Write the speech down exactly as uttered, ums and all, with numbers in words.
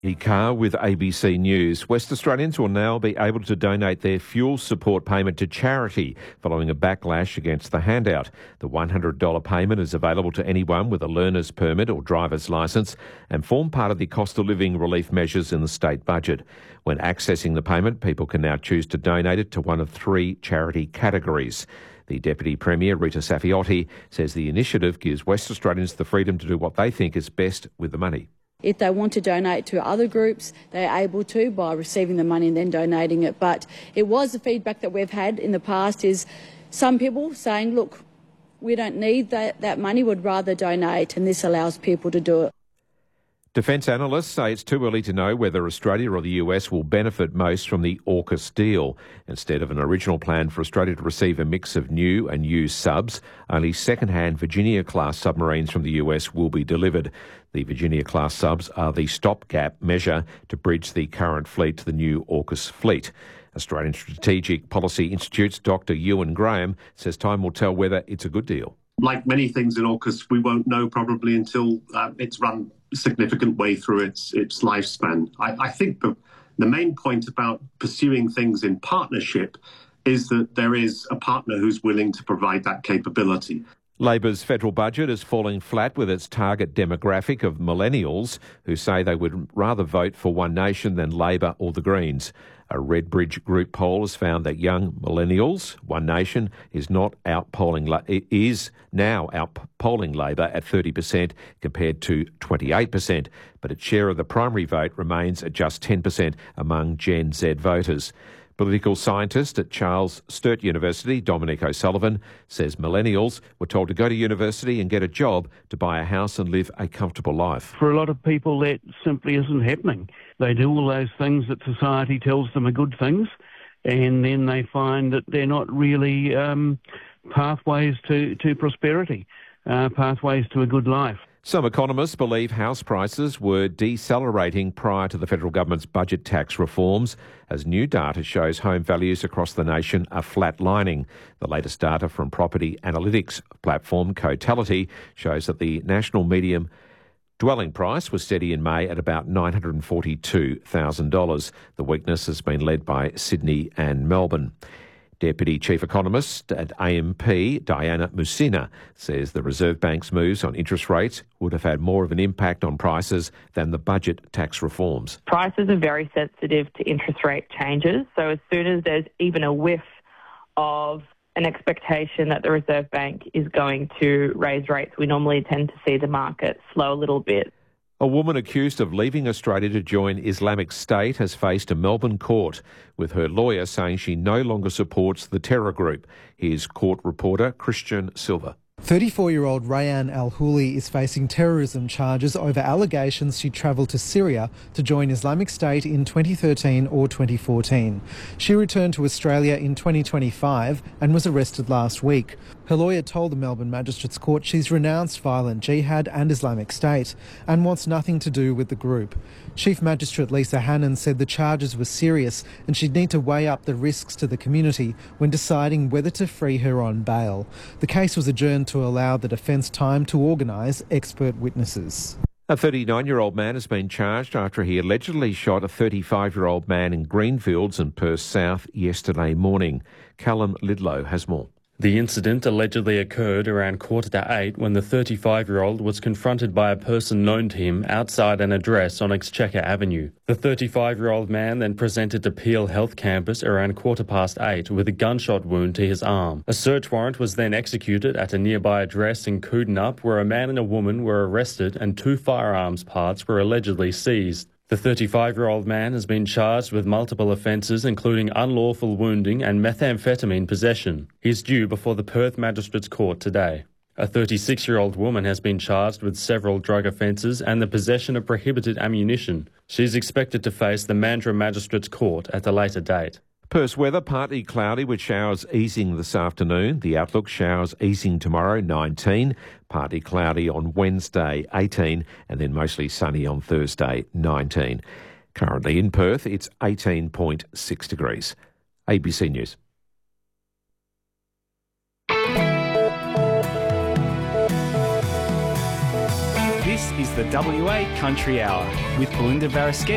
Carr with A B C News. West Australians will now be able to donate their fuel support payment to charity following a backlash against the handout. The one hundred dollars payment is available to anyone with a learner's permit or driver's licence and form part of the cost of living relief measures in the state budget. When accessing the payment, people can now choose to donate it to one of three charity categories. The Deputy Premier, Rita Saffioti, says the initiative gives West Australians the freedom to do what they think is best with the money. If they want to donate to other groups, they're able to by receiving the money and then donating it. But it was the feedback that we've had in the past is some people saying, look, we don't need that, that money, would rather donate, and this allows people to do it. Defence analysts say it's too early to know whether Australia or the U S will benefit most from the AUKUS deal. Instead of an original plan for Australia to receive a mix of new and used subs, only second-hand Virginia-class submarines from the U S will be delivered. The Virginia-class subs are the stopgap measure to bridge the current fleet to the new AUKUS fleet. Australian Strategic Policy Institute's Doctor Ewan Graham says time will tell whether it's a good deal. Like many things in AUKUS, we won't know probably until uh, it's run a significant way through its its lifespan. I, I think the, the main point about pursuing things in partnership is that there is a partner who's willing to provide that capability. Labor's federal budget is falling flat with its target demographic of millennials who say they would rather vote for One Nation than Labor or the Greens. A Redbridge Group poll has found that young millennials, One Nation, is not outpolling is now outpolling Labor at thirty percent compared to twenty-eight percent, but its share of the primary vote remains at just ten percent among Gen Z voters. Political scientist at Charles Sturt University, Dominic O'Sullivan, says millennials were told to go to university and get a job to buy a house and live a comfortable life. For a lot of people, that simply isn't happening. They do all those things that society tells them are good things, and then they find that they're not really um, pathways to, to prosperity, uh, pathways to a good life. Some economists believe house prices were decelerating prior to the federal government's budget tax reforms, as new data shows home values across the nation are flatlining. The latest data from property analytics platform Cotality shows that the national median dwelling price was steady in May at about nine hundred forty-two thousand dollars. The weakness has been led by Sydney and Melbourne. Deputy Chief Economist at A M P, Diana Musina, says the Reserve Bank's moves on interest rates would have had more of an impact on prices than the budget tax reforms. Prices are very sensitive to interest rate changes, so as soon as there's even a whiff of an expectation that the Reserve Bank is going to raise rates, we normally tend to see the market slow a little bit. A woman accused of leaving Australia to join Islamic State has faced a Melbourne court, with her lawyer saying she no longer supports the terror group. Here's court reporter Christian Silva. thirty-four-year-old Rayan Al-Houli is facing terrorism charges over allegations she travelled to Syria to join Islamic State in twenty thirteen or twenty fourteen. She returned to Australia in twenty twenty-five and was arrested last week. Her lawyer told the Melbourne Magistrates Court she's renounced violent jihad and Islamic State and wants nothing to do with the group. Chief Magistrate Lisa Hannon said the charges were serious and she'd need to weigh up the risks to the community when deciding whether to free her on bail. The case was adjourned to allow the defence time to organise expert witnesses. A thirty-nine-year-old man has been charged after he allegedly shot a thirty-five-year-old man in Greenfields in Perth South yesterday morning. Callum Lidlow has more. The incident allegedly occurred around quarter to eight when the thirty-five-year-old was confronted by a person known to him outside an address on Exchequer Avenue. The thirty-five-year-old man then presented to Peel Health Campus around quarter past eight with a gunshot wound to his arm. A search warrant was then executed at a nearby address in Coodanup where a man and a woman were arrested and two firearms parts were allegedly seized. The thirty-five-year-old man has been charged with multiple offences including unlawful wounding and methamphetamine possession. He's due before the Perth Magistrates Court today. A thirty-six-year-old woman has been charged with several drug offences and the possession of prohibited ammunition. She's expected to face the Mandurah Magistrates Court at a later date. Perth's weather, partly cloudy with showers easing this afternoon. The outlook, showers easing tomorrow, nineteen. Partly cloudy on Wednesday, eighteen. And then mostly sunny on Thursday, nineteen. Currently in Perth, it's eighteen point six degrees. A B C News. This is the W A Country Hour with Belinda Varaskevski.